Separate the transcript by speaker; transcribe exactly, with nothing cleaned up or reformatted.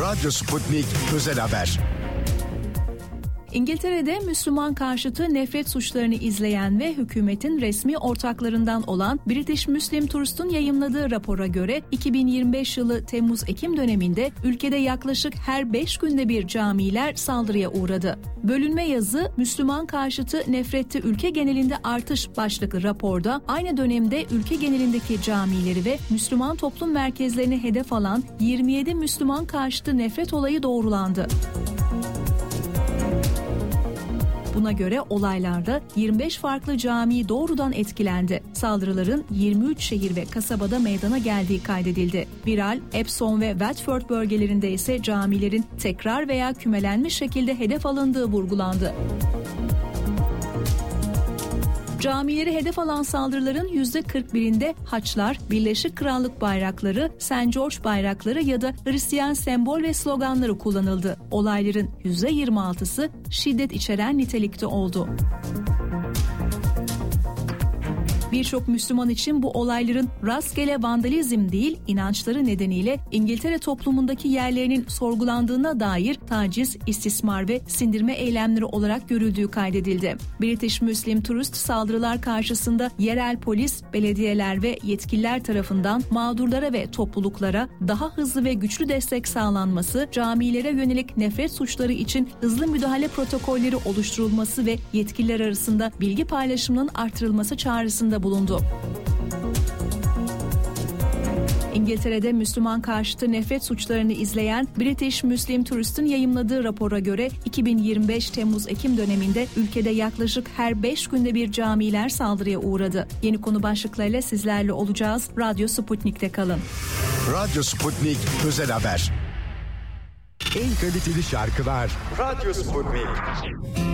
Speaker 1: Radyo Sputnik Özel Haber.
Speaker 2: İngiltere'de Müslüman karşıtı nefret suçlarını izleyen ve hükümetin resmi ortaklarından olan British Muslim Trust'un yayımladığı rapora göre iki bin yirmi beş yılı Temmuz-Ekim döneminde ülkede yaklaşık her beş günde bir camiler saldırıya uğradı. Bölünme yazı Müslüman karşıtı nefrette ülke genelinde artış başlıklı raporda aynı dönemde ülke genelindeki camileri ve Müslüman toplum merkezlerini hedef alan yirmi yedi Müslüman karşıtı nefret olayı doğrulandı. Buna göre olaylarda yirmi beş farklı cami doğrudan etkilendi. Saldırıların yirmi üç şehir ve kasabada meydana geldiği kaydedildi. Viral, Epsom ve Watford bölgelerinde ise camilerin tekrar veya kümelenmiş şekilde hedef alındığı vurgulandı. Camileri hedef alan saldırıların yüzde kırk birinde haçlar, Birleşik Krallık bayrakları, Saint George bayrakları ya da Hristiyan sembol ve sloganları kullanıldı. Olayların yüzde yirmi altısı şiddet içeren nitelikte oldu. Birçok Müslüman için bu olayların rastgele vandalizm değil, inançları nedeniyle İngiltere toplumundaki yerlerinin sorgulandığına dair taciz, istismar ve sindirme eylemleri olarak görüldüğü kaydedildi. British Muslim Trust saldırılar karşısında yerel polis, belediyeler ve yetkililer tarafından mağdurlara ve topluluklara daha hızlı ve güçlü destek sağlanması, camilere yönelik nefret suçları için hızlı müdahale protokolleri oluşturulması ve yetkililer arasında bilgi paylaşımının artırılması çağrısında bulundu. İngiltere'de Müslüman karşıtı nefret suçlarını izleyen British Muslim Trust'un yayımladığı rapora göre iki bin yirmi beş Temmuz-Ekim döneminde ülkede yaklaşık her beş günde bir camiler saldırıya uğradı. Yeni konu başlıklarıyla sizlerle olacağız. Radyo Sputnik'te kalın.
Speaker 1: Radyo Sputnik Özel Haber. En kaliteli şarkılar Radyo Sputnik.